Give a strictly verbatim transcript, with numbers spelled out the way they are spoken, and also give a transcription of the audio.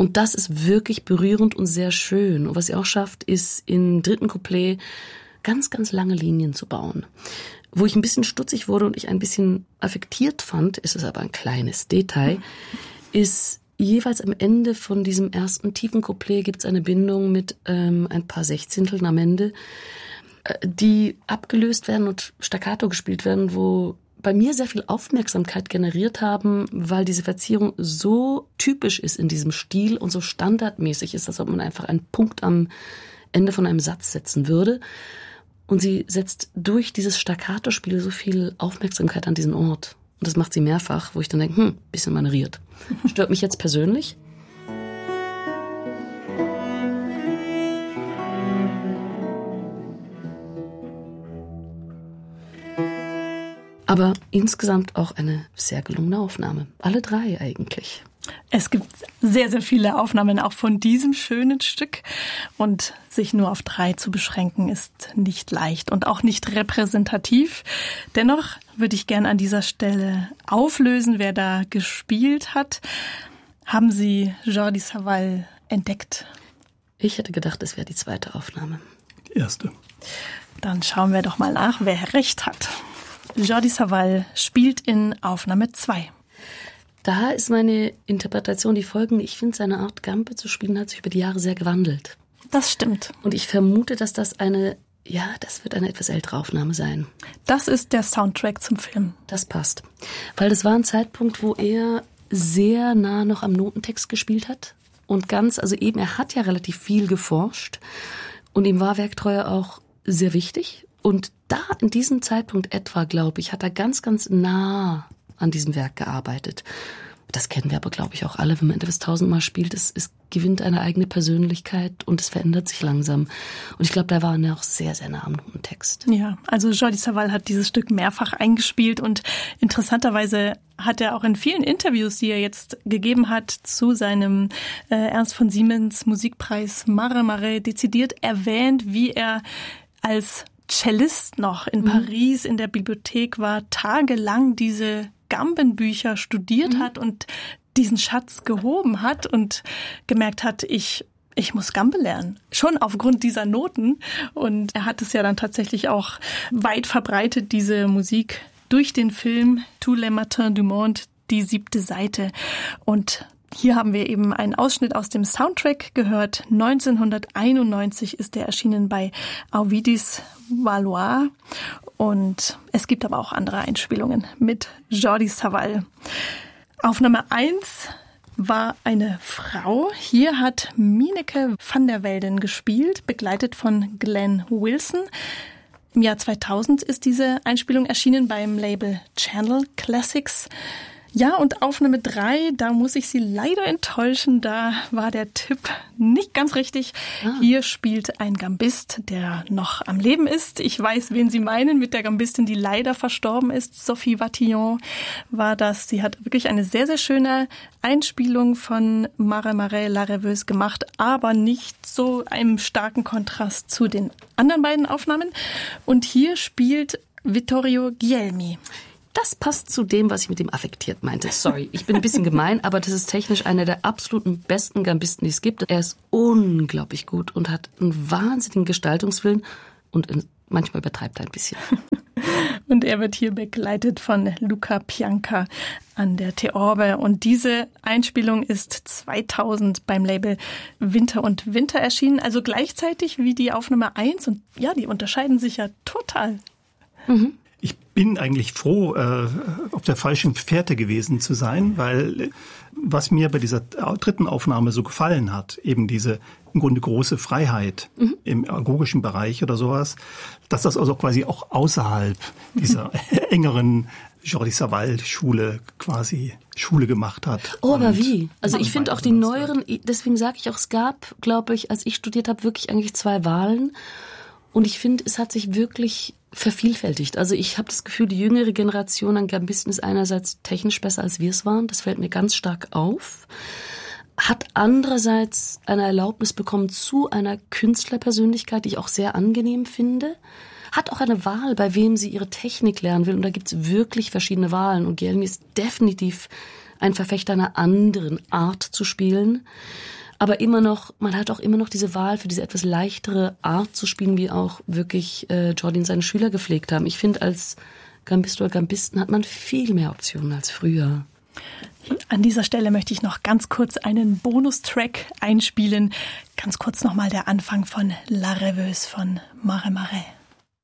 Und das ist wirklich berührend und sehr schön. Und was sie auch schafft, ist im dritten Couplet ganz, ganz lange Linien zu bauen. Wo ich ein bisschen stutzig wurde und ich ein bisschen affektiert fand, ist es aber ein kleines Detail, ist jeweils am Ende von diesem ersten tiefen Couplet gibt es eine Bindung mit ähm, ein paar Sechzehnteln am Ende, äh, die abgelöst werden und staccato gespielt werden, wo bei mir sehr viel Aufmerksamkeit generiert haben, weil diese Verzierung so typisch ist in diesem Stil und so standardmäßig ist, als ob man einfach einen Punkt am Ende von einem Satz setzen würde. Und sie setzt durch dieses Staccato-Spiel so viel Aufmerksamkeit an diesen Ort. Und das macht sie mehrfach, wo ich dann denke, hm, bisschen maneriert. Stört mich jetzt persönlich. Aber insgesamt auch eine sehr gelungene Aufnahme. Alle drei eigentlich. Es gibt sehr, sehr viele Aufnahmen auch von diesem schönen Stück. Und sich nur auf drei zu beschränken, ist nicht leicht und auch nicht repräsentativ. Dennoch würde ich gerne an dieser Stelle auflösen, wer da gespielt hat. Haben Sie Jordi Savall entdeckt? Ich hätte gedacht, es wäre die zweite Aufnahme. Die erste. Dann schauen wir doch mal nach, wer recht hat. Jordi Savall spielt in Aufnahme zwei. Da ist meine Interpretation die folgende. Ich finde, seine Art, Gambe zu spielen, hat sich über die Jahre sehr gewandelt. Das stimmt. Und ich vermute, dass das eine, ja, das wird eine etwas ältere Aufnahme sein. Das ist der Soundtrack zum Film. Das passt. Weil das war ein Zeitpunkt, wo er sehr nah noch am Notentext gespielt hat. Und ganz, also eben, er hat ja relativ viel geforscht. Und ihm war Werktreue auch sehr wichtig. Und da, in diesem Zeitpunkt etwa, glaube ich, hat er ganz, ganz nah an diesem Werk gearbeitet. Das kennen wir aber, glaube ich, auch alle. Wenn man etwas tausendmal spielt, es, es gewinnt eine eigene Persönlichkeit und es verändert sich langsam. Und ich glaube, da war er auch sehr, sehr nah am Notentext. Ja, also Jordi Savall hat dieses Stück mehrfach eingespielt und interessanterweise hat er auch in vielen Interviews, die er jetzt gegeben hat, zu seinem äh, Ernst von Siemens Musikpreis Mare Mare dezidiert erwähnt, wie er als Cellist noch in Paris in der Bibliothek war, tagelang diese Gambenbücher studiert mhm. hat und diesen Schatz gehoben hat und gemerkt hat, ich ich muss Gambe lernen. Schon aufgrund dieser Noten. Und er hat es ja dann tatsächlich auch weit verbreitet, diese Musik, durch den Film Tous les matins du monde, die siebte Seite. Und hier haben wir eben einen Ausschnitt aus dem Soundtrack gehört. neunzehnhunderteinundneunzig ist der erschienen bei Auvidis Valois. Und es gibt aber auch andere Einspielungen mit Jordi Savall. Aufnahme eins war eine Frau. Hier hat Mineke van der Welden gespielt, begleitet von Glenn Wilson. Im Jahr zweitausend ist diese Einspielung erschienen beim Label Channel Classics. Ja, und Aufnahme drei, da muss ich Sie leider enttäuschen, da war der Tipp nicht ganz richtig. Ah. Hier spielt ein Gambist, der noch am Leben ist. Ich weiß, wen Sie meinen mit der Gambistin, die leider verstorben ist. Sophie Vatillon war das. Sie hat wirklich eine sehr, sehr schöne Einspielung von Mare Mare la Rêveuse gemacht, aber nicht so einem starken Kontrast zu den anderen beiden Aufnahmen. Und hier spielt Vittorio Guglielmi. Das passt zu dem, was ich mit dem affektiert meinte. Sorry, ich bin ein bisschen gemein, aber das ist technisch einer der absoluten besten Gambisten, die es gibt. Er ist unglaublich gut und hat einen wahnsinnigen Gestaltungswillen und manchmal übertreibt er ein bisschen. Und er wird hier begleitet von Luca Pianca an der Theorbe. Und diese Einspielung ist zweitausend beim Label Winter und Winter erschienen, also gleichzeitig wie die Aufnahme eins. Und ja, die unterscheiden sich ja total. Mhm. Ich bin eigentlich froh, äh, auf der falschen Fährte gewesen zu sein, weil äh, was mir bei dieser dritten Aufnahme so gefallen hat, eben diese im Grunde große Freiheit mhm. im agogischen Bereich oder sowas, dass das also quasi auch außerhalb dieser engeren Jordi Savall-Schule quasi Schule gemacht hat. Oh, aber wie? Also ich finde auch die neueren, deswegen sage ich auch, es gab, glaube ich, als ich studiert habe, wirklich eigentlich zwei Wahlen. Und ich finde, es hat sich wirklich vervielfältigt. Also ich habe das Gefühl, die jüngere Generation an Gambisten ist einerseits technisch besser, als wir es waren. Das fällt mir ganz stark auf. Hat andererseits eine Erlaubnis bekommen zu einer Künstlerpersönlichkeit, die ich auch sehr angenehm finde. Hat auch eine Wahl, bei wem sie ihre Technik lernen will. Und da gibt's wirklich verschiedene Wahlen. Und Guglielmi ist definitiv ein Verfechter einer anderen Art zu spielen. Aber immer noch, man hat auch immer noch diese Wahl für diese etwas leichtere Art zu spielen, wie auch wirklich äh, Jordin seine Schüler gepflegt haben. Ich finde, als Gambist oder Gambisten hat man viel mehr Optionen als früher. An dieser Stelle möchte ich noch ganz kurz einen Bonustrack einspielen. Ganz kurz nochmal der Anfang von La Rêveuse von Mare Mare.